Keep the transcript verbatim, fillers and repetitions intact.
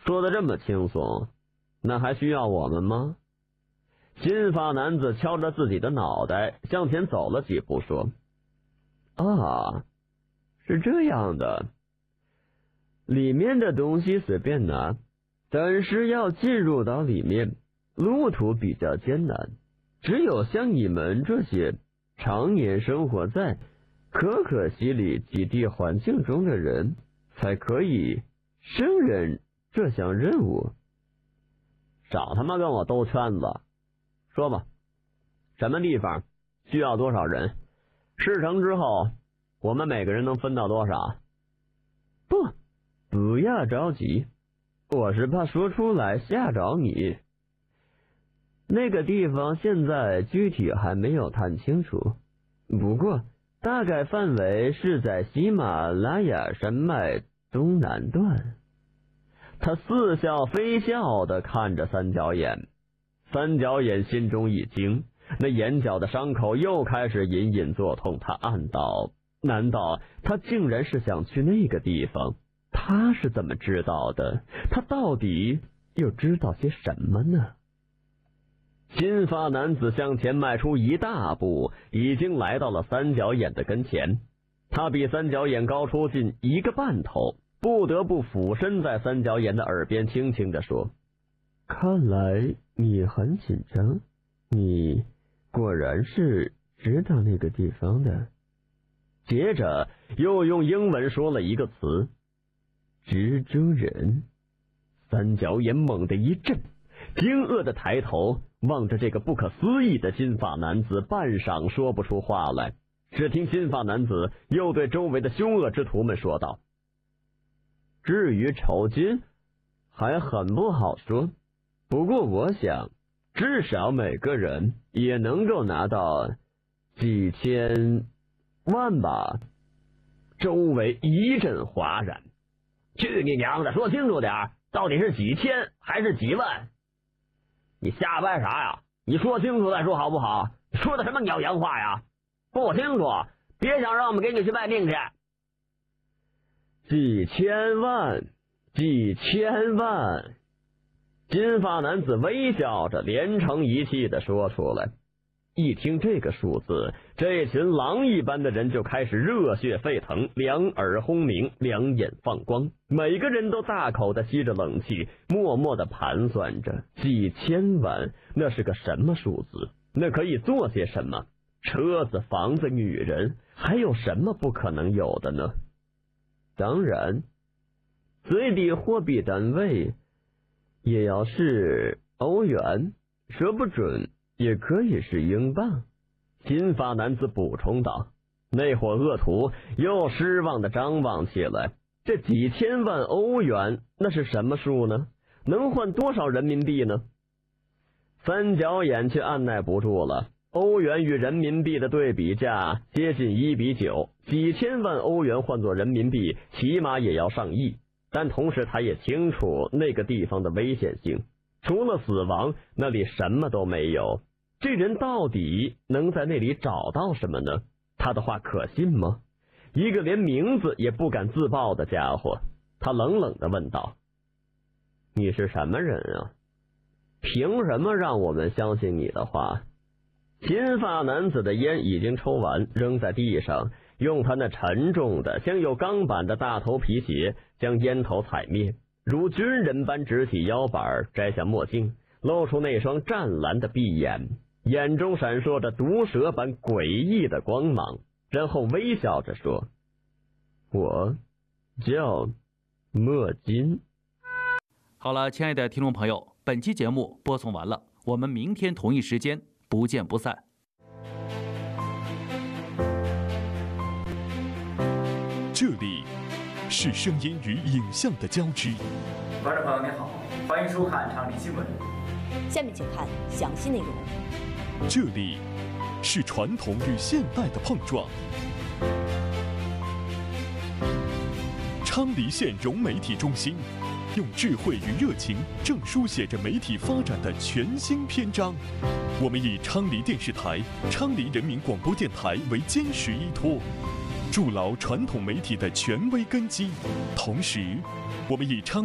说得这么轻松，那还需要我们吗？金发男子敲着自己的脑袋向前走了几步，说：啊，是这样的，里面的东西随便拿，但是要进入到里面，路途比较艰难，只有像你们这些常年生活在可可西里极地环境中的人，才可以胜任这项任务。少他妈跟我兜圈子，说吧，什么地方需要多少人？事成之后，我们每个人能分到多少？不，不要着急，我是怕说出来吓着你。那个地方现在具体还没有探清楚，不过大概范围是在喜马拉雅山脉东南段。他似笑非笑地看着三角眼，三角眼心中一惊，那眼角的伤口又开始隐隐作痛。他暗道，难道他竟然是想去那个地方？他是怎么知道的？他到底又知道些什么呢？金发男子向前迈出一大步，已经来到了三角眼的跟前。他比三角眼高出近一个半头，不得不俯身在三角眼的耳边轻轻地说：看来你很紧张，你果然是知道那个地方的。接着又用英文说了一个词：蜘蛛人。三角眼猛地一震，惊愕地抬头望着这个不可思议的金发男子，半晌说不出话来。只听金发男子又对周围的凶恶之徒们说道：至于酬金还很不好说，不过我想至少每个人也能够拿到几千万吧。周围一阵哗然。去你娘的，说清楚点，到底是几千还是几万？你瞎掰啥呀？你说清楚再说好不好？你说的什么鸟洋话呀？说清楚，别想让我们给你去卖命去。几千万，几千万！金发男子微笑着连成一气地说出来。一听这个数字，这群狼一般的人就开始热血沸腾，两耳轰鸣，两眼放光，每个人都大口地吸着冷气，默默地盘算着几千万，那是个什么数字？那可以做些什么？车子、房子、女人，还有什么不可能有的呢？当然，最低货币单位也要是欧元，说不准也可以是英镑。金发男子补充道。那伙恶徒又失望地张望起来，这几千万欧元那是什么数呢？能换多少人民币呢？三角眼却按耐不住了。欧元与人民币的对比价接近一比九，几千万欧元换作人民币起码也要上亿。但同时他也清楚那个地方的危险性，除了死亡，那里什么都没有。这人到底能在那里找到什么呢？他的话可信吗？一个连名字也不敢自报的家伙。他冷冷地问道：你是什么人啊？凭什么让我们相信你的话？金发男子的烟已经抽完，扔在地上，用他那沉重的像有钢板的大头皮鞋将烟头踩灭，如军人般直起腰板，摘下墨镜，露出那双湛蓝的碧眼，眼中闪烁着毒蛇般诡异的光芒，然后微笑着说：我叫墨金。 好了，亲爱的听众朋友，本期节目播送完了，我们明天同一时间不见不散。 这里是声音与影像的交织。 观众朋友您好，欢迎收看昌黎新闻。 下面请看详细内容。 这里是传统与现代的碰撞。昌黎县融媒体中心用智慧与热情正书写着媒体发展的全新篇章。我们以昌黎电视台、昌黎人民广播电台为坚实依托，筑牢传统媒体的权威根基。同时，我们以昌